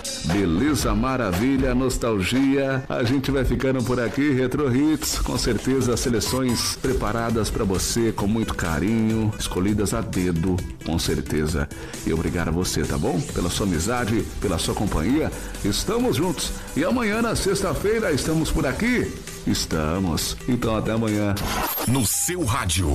Beleza, maravilha, nostalgia. A gente vai ficando por aqui, Retro Hits, com certeza seleções preparadas para você com muito carinho, escolhidas a dedo, com certeza. E obrigado a você, tá bom? Pela sua amizade, pela sua companhia. Estamos juntos. E amanhã, na sexta-feira, estamos por aqui? Estamos. Então até amanhã. No seu rádio.